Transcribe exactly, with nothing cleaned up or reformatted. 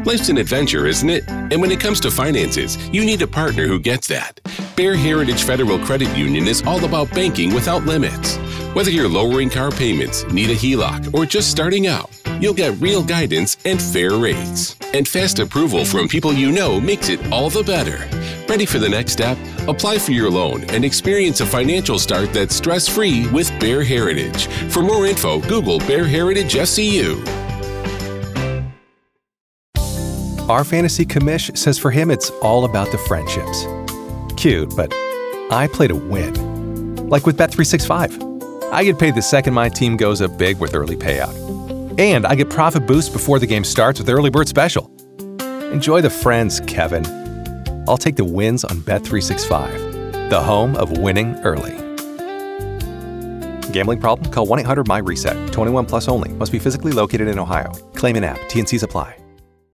Life's an adventure, isn't it? And when it comes to finances, you need a partner who gets that. Bear Heritage Federal Credit Union is all about banking without limits. Whether you're lowering car payments, need a H E L O C, or just starting out, you'll get real guidance and fair rates. And fast approval from people you know makes it all the better. Ready for the next step? Apply for your loan and experience a financial start that's stress-free with Bear Heritage. For more info, Google Bear Heritage S C U. Our fantasy commish says for him it's all about the friendships. Cute, but I play to win. Like with Bet three sixty-five. I get paid the second my team goes up big with early payout. And I get profit boost before the game starts with Early Bird Special. Enjoy the friends, Kevin. I'll take the wins on Bet three sixty-five, the home of winning early. Gambling problem? Call one eight hundred M Y RESET. twenty-one plus only. Must be physically located in Ohio. Claim in app. T and Cs apply.